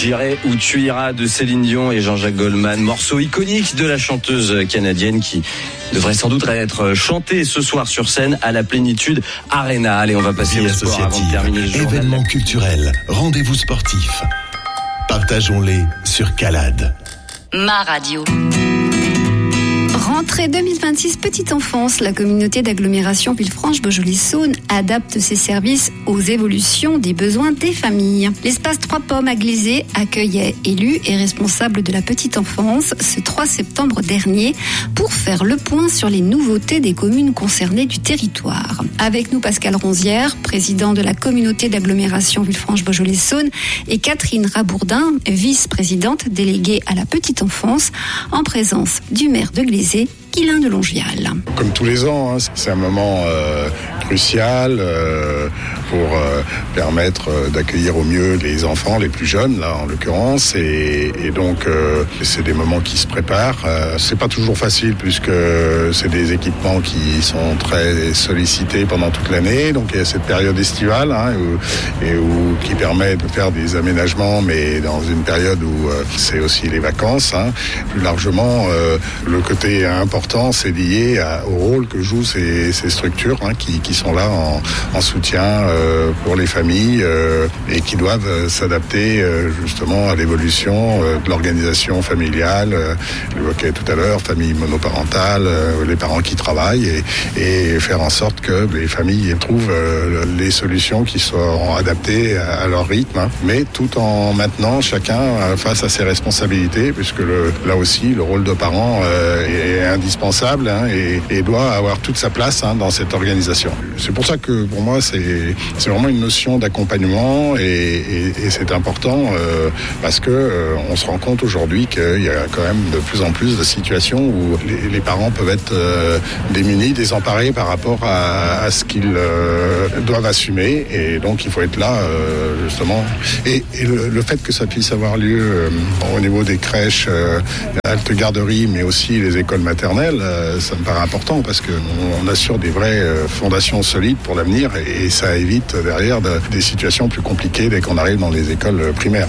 J'irai où tu iras de Céline Dion et Jean-Jacques Goldman, morceau iconique de la chanteuse canadienne qui devrait sans doute être chanté ce soir sur scène à la Plénitude Arena. Allez, on va passer au sport avant de terminer le journal. Événements culturels, rendez-vous sportifs. Partageons-les sur Calade. Ma radio. Rentrée 2026 Petite Enfance, la communauté d'agglomération Villefranche-Beaujolais-Saône adapte ses services aux évolutions des besoins des familles. L'espace 3 Pommes à Glazé accueillait élus et responsables de la petite enfance ce 3 septembre dernier pour faire le point sur les nouveautés des communes concernées du territoire. Avec nous Pascal Ronzière, président de la communauté d'agglomération Villefranche-Beaujolais-Saône, et Catherine Rabourdin, vice-présidente déléguée à la petite enfance, en présence du maire de Glazé, Guylain de Longial. Comme tous les ans, c'est un moment crucial pour permettre d'accueillir au mieux les enfants, les plus jeunes, là en l'occurrence, et donc c'est des moments qui se préparent. C'est pas toujours facile puisque c'est des équipements qui sont très sollicités pendant toute l'année, donc il y a cette période estivale qui permet de faire des aménagements, mais dans une période où c'est aussi les vacances. Plus largement, le côté important, c'est lié au rôle que jouent ces structures qui sont là en soutien pour les familles et qui doivent s'adapter justement à l'évolution de l'organisation familiale. Je l'évoquais tout à l'heure, famille monoparentale, les parents qui travaillent et faire en sorte que les familles trouvent les solutions qui soient adaptées à leur rythme, mais tout en maintenant chacun face à ses responsabilités, puisque là aussi le rôle de parent est indispensable et doit avoir toute sa place dans cette organisation. C'est pour ça que pour moi c'est vraiment une notion d'accompagnement et c'est important parce que on se rend compte aujourd'hui qu'il y a quand même de plus en plus de situations où les parents peuvent être démunis, désemparés par rapport à ce qu'ils doivent assumer, et donc il faut être là justement. Et le fait que ça puisse avoir lieu au niveau des crèches, halte garderie, mais aussi les écoles maternelles, ça me paraît important parce qu'on assure des vraies fondations solides pour l'avenir et ça évite derrière des situations plus compliquées dès qu'on arrive dans les écoles primaires.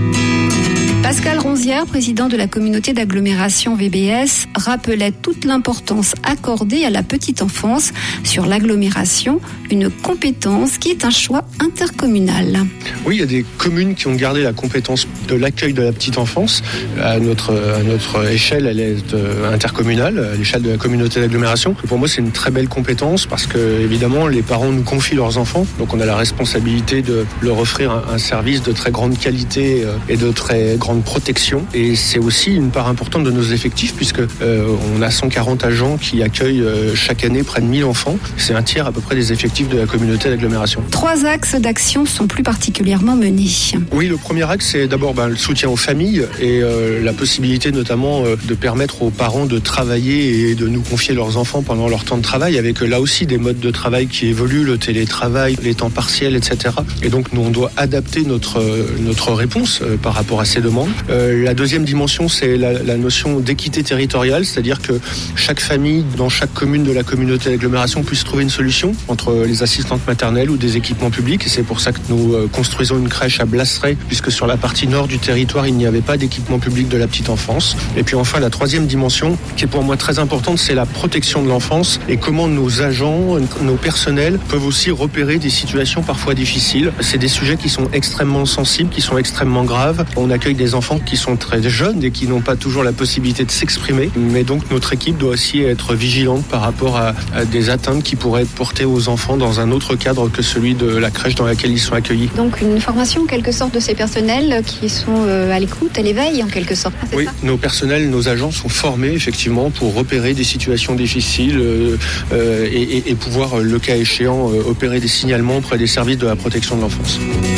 Pascal Ronzière, président de la communauté d'agglomération VBS, rappelait toute l'importance accordée à la petite enfance sur l'agglomération, une compétence qui est un choix intercommunal. Oui, il y a des communes qui ont gardé la compétence de l'accueil de la petite enfance. À notre échelle, elle est intercommunale, à l'échelle de la communauté d'agglomération. Pour moi, c'est une très belle compétence parce que, évidemment, les parents nous confient leurs enfants. Donc, on a la responsabilité de leur offrir un service de très grande qualité et de très grande protection. Et c'est aussi une part importante de nos effectifs puisque on a 140 agents qui accueillent chaque année près de 1000 enfants. C'est un tiers à peu près des effectifs de la communauté d'agglomération. 3 axes d'action sont plus particulièrement menés. Oui, le premier axe, c'est d'abord le soutien aux familles et la possibilité notamment de permettre aux parents de travailler et de nous confier leurs enfants pendant leur temps de travail, avec là aussi des modes de travail qui évoluent, le télétravail, les temps partiels, etc. Et donc nous, on doit adapter notre réponse par rapport à ces demandes. La deuxième dimension, c'est la notion d'équité territoriale, c'est-à-dire que chaque famille, dans chaque commune de la communauté d'agglomération, puisse trouver une solution entre les assistantes maternelles ou des équipements publics. Et c'est pour ça que nous construisons une crèche à Blasseray, puisque sur la partie nord du territoire, il n'y avait pas d'équipement public de la petite enfance. Et puis enfin, la troisième dimension, qui est pour moi très importante, c'est la protection de l'enfance et comment nos agents, nos personnels peuvent aussi repérer des situations parfois difficiles. C'est des sujets qui sont extrêmement sensibles, qui sont extrêmement graves. On accueille des enfants qui sont très jeunes et qui n'ont pas toujours la possibilité de s'exprimer. Mais donc notre équipe doit aussi être vigilante par rapport à des atteintes qui pourraient être portées aux enfants dans un autre cadre que celui de la crèche dans laquelle ils sont accueillis. Donc une formation en quelque sorte de ces personnels qui sont à l'écoute, à l'éveil en quelque sorte. Oui, nos personnels, nos agents sont formés effectivement pour repérer des situations difficiles et pouvoir, le cas échéant, opérer des signalements auprès des services de la protection de l'enfance.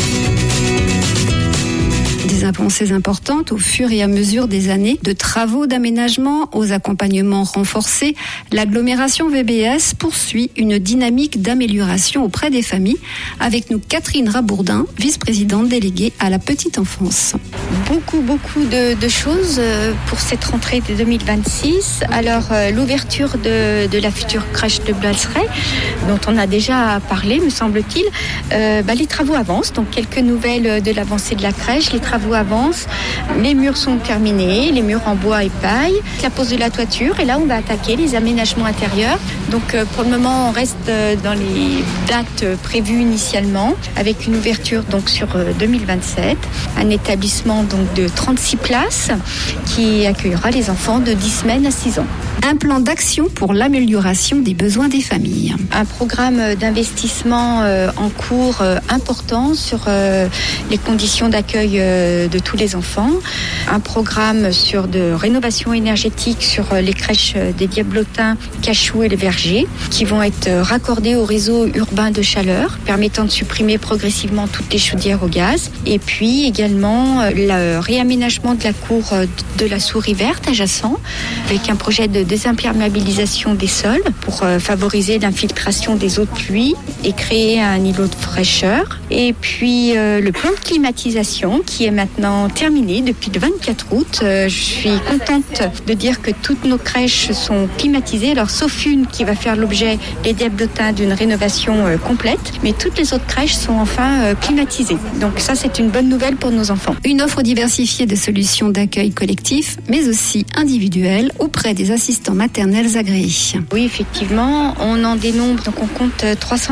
Des avancées importantes au fur et à mesure des années, de travaux d'aménagement aux accompagnements renforcés, l'agglomération VBS poursuit une dynamique d'amélioration auprès des familles. Avec nous, Catherine Rabourdin, vice-présidente déléguée à la petite enfance. Beaucoup de choses pour cette rentrée de 2026. Alors, l'ouverture de la future crèche de Blasseray, dont on a déjà parlé, me semble-t-il. Les travaux avancent, donc quelques nouvelles de l'avancée de la crèche. Les travaux travaux avancent. Les murs sont terminés, les murs en bois et paille, la pose de la toiture, et là on va attaquer les aménagements intérieurs. Donc pour le moment on reste dans les dates prévues initialement, avec une ouverture donc sur 2027, un établissement donc de 36 places qui accueillera les enfants de 10 semaines à 6 ans. Un plan d'action pour l'amélioration des besoins des familles. Un programme d'investissement en cours important sur les conditions d'accueil de tous les enfants. Un programme de rénovation énergétique sur les crèches des Diablotins, Cachou et les Vergers, qui vont être raccordés au réseau urbain de chaleur, permettant de supprimer progressivement toutes les chaudières au gaz. Et puis également le réaménagement de la cour de la Souris Verte adjacent, avec un projet de désimperméabilisation des sols pour favoriser l'infiltration des eaux de pluie et créer un îlot de fraîcheur. Et puis le plan de climatisation qui est maintenant terminé depuis le 24 août. Je suis contente de dire que toutes nos crèches sont climatisées, alors sauf une qui va faire l'objet, les Diablotins, d'une rénovation complète, mais toutes les autres crèches sont enfin climatisées. Donc ça, c'est une bonne nouvelle pour nos enfants. Une offre diversifiée de solutions d'accueil collectif, mais aussi individuelle auprès des assistants maternels agréés. Oui, effectivement, on en dénombre, donc on compte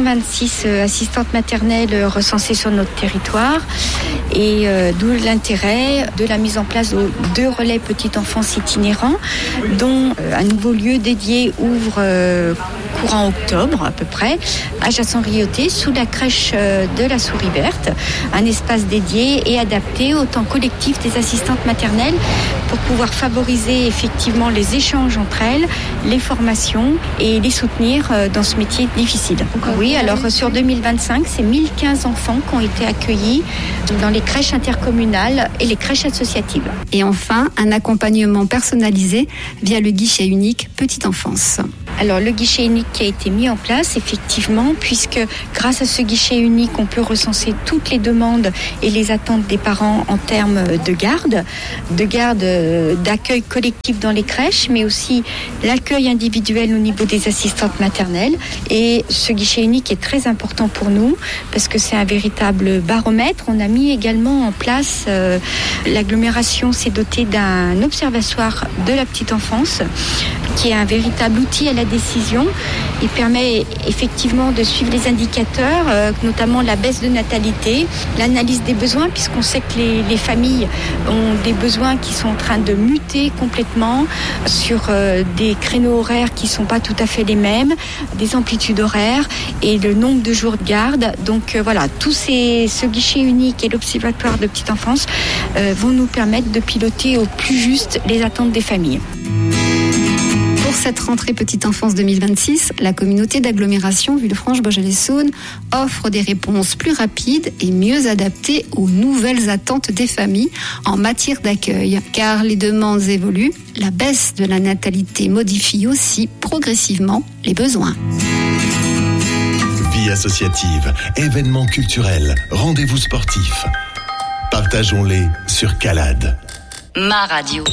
326 assistantes maternelles recensées sur notre territoire, et d'où l'intérêt de la mise en place de 2 relais petite enfance itinérants, dont un nouveau lieu dédié ouvre courant octobre à peu près, à Jasson-Rioté, sous la crèche de la Souris Verte, un espace dédié et adapté au temps collectif des assistantes maternelles pour pouvoir favoriser effectivement les échanges entre elles, les formations et les soutenir dans ce métier difficile. Oui, alors sur 2025, c'est 1015 enfants qui ont été accueillis dans les crèches intercommunales et les crèches associatives. Et enfin, un accompagnement personnalisé via le guichet unique Petite Enfance. Alors le guichet unique qui a été mis en place, effectivement, puisque grâce à ce guichet unique, on peut recenser toutes les demandes et les attentes des parents en termes de garde d'accueil collectif dans les crèches, mais aussi l'accueil individuel au niveau des assistantes maternelles. Et ce guichet unique est très important pour nous parce que c'est un véritable baromètre. On a mis également en place, l'agglomération s'est dotée d'un observatoire de la petite enfance qui est un véritable outil à la décision. Il permet effectivement de suivre les indicateurs, notamment la baisse de natalité, l'analyse des besoins, puisqu'on sait que les familles ont des besoins qui sont en train de muter complètement sur des créneaux horaires qui ne sont pas tout à fait les mêmes, des amplitudes horaires et le nombre de jours de garde. Donc voilà, ce guichet unique et l'observatoire de petite enfance vont nous permettre de piloter au plus juste les attentes des familles. Pour cette rentrée Petite Enfance 2026, la communauté d'agglomération Villefranche-Beaujolais-Saône offre des réponses plus rapides et mieux adaptées aux nouvelles attentes des familles en matière d'accueil. Car les demandes évoluent, la baisse de la natalité modifie aussi progressivement les besoins. Vie associative, événements culturels, rendez-vous sportifs. Partageons-les sur Calade. Ma radio.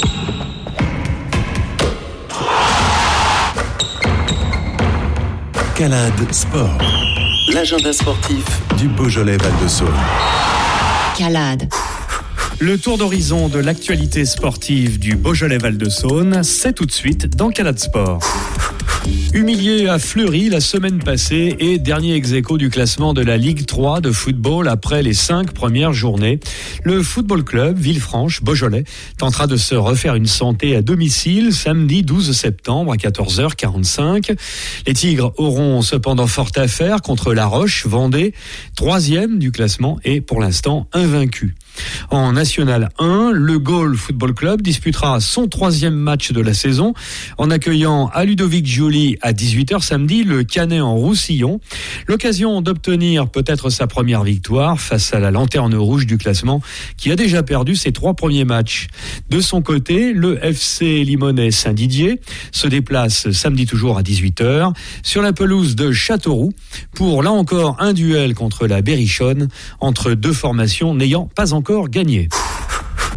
Calade Sport, l'agenda sportif du Beaujolais Val-de-Saône. Calade. Le tour d'horizon de l'actualité sportive du Beaujolais Val-de-Saône, c'est tout de suite dans Calade Sport. Humilié à Fleury la semaine passée et dernier ex-aequo du classement de la Ligue 3 de football après les 5 premières journées, le football club Villefranche-Beaujolais tentera de se refaire une santé à domicile samedi 12 septembre à 14h45. Les Tigres auront cependant fort à faire contre La Roche, Vendée, 3e du classement et pour l'instant invaincu. En National 1, le Gaulle Football Club disputera son 3e match de la saison en accueillant à Ludovic-Joly à 18h samedi le Canet en Roussillon. L'occasion d'obtenir peut-être sa première victoire face à la lanterne rouge du classement qui a déjà perdu ses 3 premiers matchs. De son côté, le FC Limonest Saint-Didier se déplace samedi toujours à 18h sur la pelouse de Châteauroux pour là encore un duel contre la Berrichonne entre 2 formations n'ayant pas encore gagné.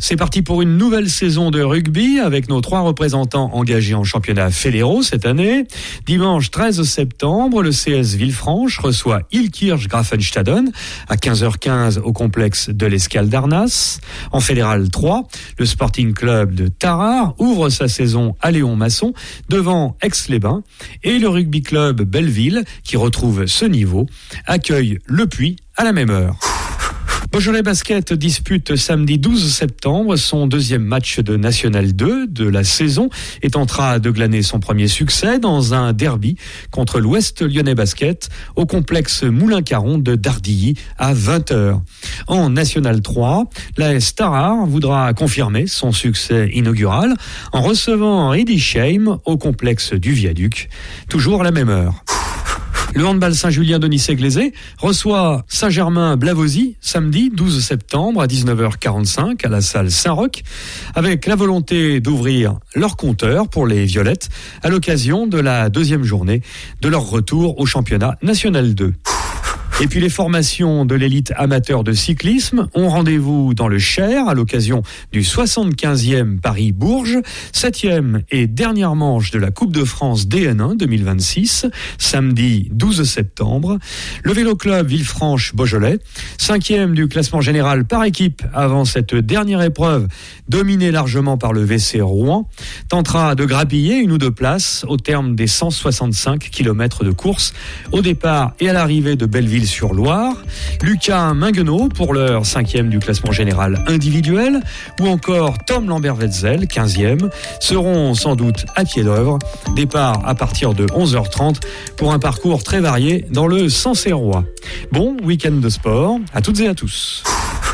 C'est parti pour une nouvelle saison de rugby avec nos 3 représentants engagés en championnat fédéraux cette année. Dimanche 13 septembre, le CS Villefranche reçoit Ilkirch Grafenstaden à 15h15 au complexe de l'Escale d'Arnas. En fédéral 3, le Sporting Club de Tarare ouvre sa saison à Léon-Masson devant Aix-les-Bains et le Rugby Club Belleville, qui retrouve ce niveau, accueille Le Puy à la même heure. Beaujolais Basket dispute samedi 12 septembre son 2e match de National 2 de la saison et tentera de glaner son premier succès dans un derby contre l'Ouest Lyonnais Basket au complexe Moulin-Caron de Dardilly à 20h. En National 3, l'AS Tarare voudra confirmer son succès inaugural en recevant Riedisheim au complexe du Viaduc, toujours à la même heure. Le handball Saint-Julien de Nice-Glazé reçoit Saint-Germain-Blavozy samedi 12 septembre à 19h45 à la salle Saint-Roch avec la volonté d'ouvrir leur compteur pour les Violettes à l'occasion de la 2e journée de leur retour au championnat national 2. Et puis les formations de l'élite amateur de cyclisme ont rendez-vous dans le Cher à l'occasion du 75e Paris-Bourges, 7e et dernière manche de la Coupe de France DN1 2026, samedi 12 septembre. Le Vélo Club Villefranche-Beaujolais, 5e du classement général par équipe avant cette dernière épreuve, dominée largement par le VC Rouen, tentera de grappiller 1 ou 2 places au terme des 165 km de course au départ et à l'arrivée de Belleville-sur-Loire. Lucas Minguenot pour l'heure 5e du classement général individuel ou encore Tom Lambert-Wetzel 15e seront sans doute à pied d'œuvre. Départ à partir de 11h30 pour un parcours très varié dans le Sancerrois. Bon week-end de sport à toutes et à tous.